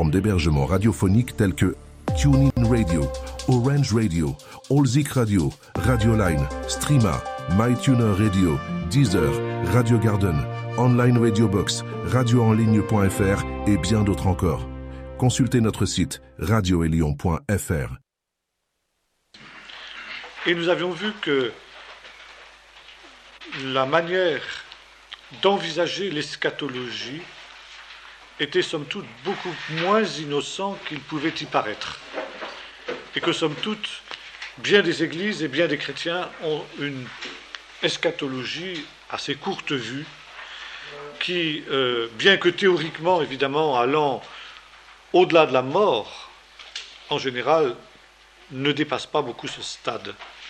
plateformes d'hébergement radiophonique telles que TuneIn Radio, Orange Radio, Allzik Radio, Radioline, Streama, MyTuner Radio, Deezer, Radio Garden, Online Radio Box, radioenligne.fr et bien d'autres encore. Consultez notre site radioelion.fr. Et nous avions vu que la manière d'envisager l'eschatologie était somme toute beaucoup moins innocent qu'il pouvait y paraître. Et que somme toute, bien des églises et bien des chrétiens ont une eschatologie assez courte vue qui, bien que théoriquement, évidemment, allant au-delà de la mort, en général, ne dépasse pas beaucoup ce stade.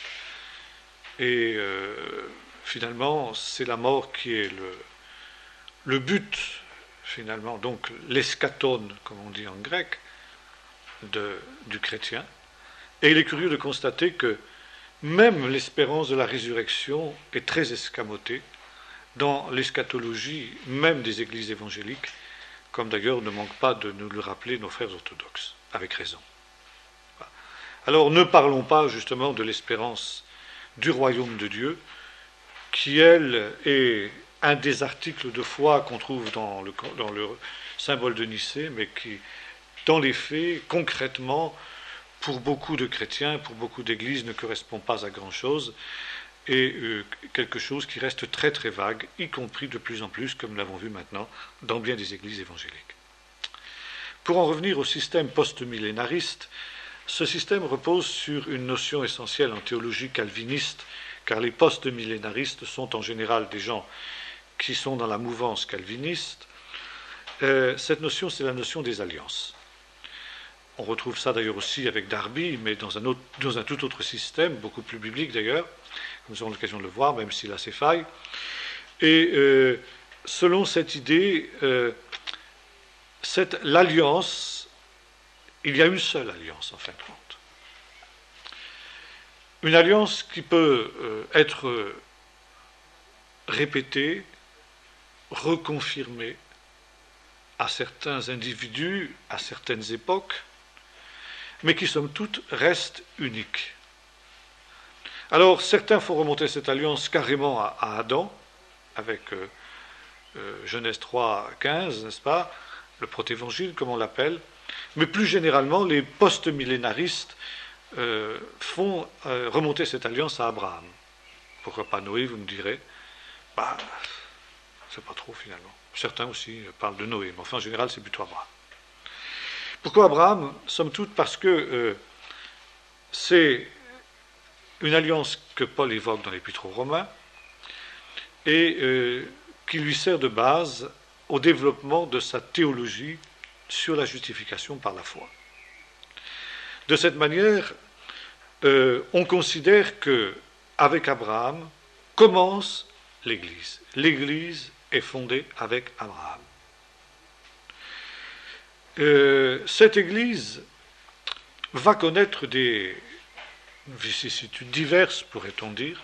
Et finalement, c'est la mort qui est le but, finalement, donc l'eschatone, comme on dit en grec, du chrétien. Et il est curieux de constater que même l'espérance de la résurrection est très escamotée dans l'eschatologie même des églises évangéliques, comme d'ailleurs ne manquent pas de nous le rappeler nos frères orthodoxes, avec raison. Alors ne parlons pas justement de l'espérance du royaume de Dieu, qui, elle, est un des articles de foi qu'on trouve dans le symbole de Nicée, mais qui, dans les faits, concrètement, pour beaucoup de chrétiens, pour beaucoup d'églises, ne correspond pas à grand-chose, et quelque chose qui reste très très vague, y compris de plus en plus, comme nous l'avons vu maintenant, dans bien des églises évangéliques. Pour en revenir au système post-millénariste, ce système repose sur une notion essentielle en théologie calviniste, car les post-millénaristes sont en général des gens qui sont dans la mouvance calviniste. Cette notion, c'est la notion des alliances. On retrouve ça d'ailleurs aussi avec Darby, mais dans un tout autre système, beaucoup plus biblique d'ailleurs, nous aurons l'occasion de le voir, même s'il a ses failles. Et selon cette idée, l'alliance, il y a une seule alliance en fin de compte. Une alliance qui peut être répétée, reconfirmée à certains individus, à certaines époques, mais qui, somme toute, reste unique. Alors, certains font remonter cette alliance carrément à Adam, avec Genèse 3, 15, n'est-ce pas, le protévangile, comme on l'appelle, mais plus généralement, les post-millénaristes font remonter cette alliance à Abraham. Pourquoi pas Noé, vous me direz? C'est pas trop finalement. Certains aussi parlent de Noé, mais enfin en général c'est plutôt Abraham. Pourquoi Abraham? Somme toute parce que c'est une alliance que Paul évoque dans l'Épître aux Romains et qui lui sert de base au développement de sa théologie sur la justification par la foi. De cette manière, on considère qu'avec Abraham commence l'Église. L'Église est fondée avec Abraham. Cette Église va connaître des vicissitudes diverses, pourrait-on dire.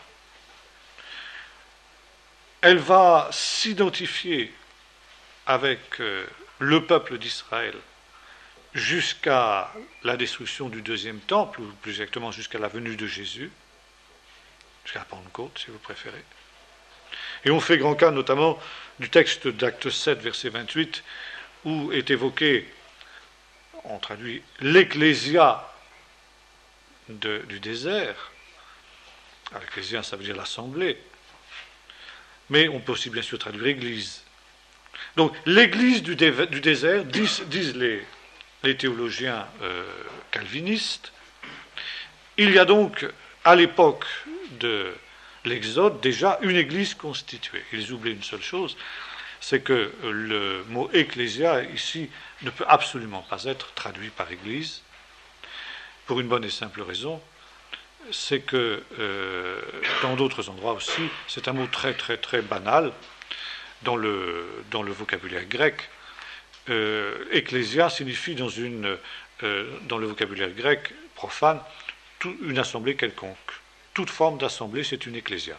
Elle va s'identifier avec le peuple d'Israël jusqu'à la destruction du deuxième temple, ou plus exactement jusqu'à la venue de Jésus, jusqu'à la Pentecôte, si vous préférez. Et on fait grand cas notamment du texte d'Acte 7, verset 28, où est évoqué, on traduit, l'ecclésia du désert. L'ecclésia, ça veut dire l'assemblée. Mais on peut aussi bien sûr traduire église. Donc l'église du désert, disent les théologiens calvinistes. Il y a donc, à l'époque de l'Exode, déjà une église constituée. Ils oublient une seule chose, c'est que le mot ecclésia, ici, ne peut absolument pas être traduit par église, pour une bonne et simple raison, c'est que dans d'autres endroits aussi, c'est un mot très très très banal dans le vocabulaire grec. Ecclésia signifie dans le vocabulaire grec profane une assemblée quelconque. Toute forme d'assemblée, c'est une ecclésia.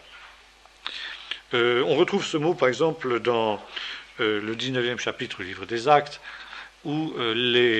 On retrouve ce mot, par exemple, dans le 19e chapitre du livre des Actes, où les